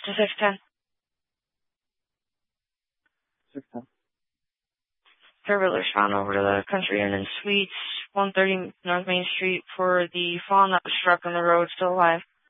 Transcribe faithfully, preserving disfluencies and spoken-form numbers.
to six ten. six ten. Caregivers found over to the Country Inn and Suites, one thirty North Main Street, for the fawn that was struck on the road, still alive.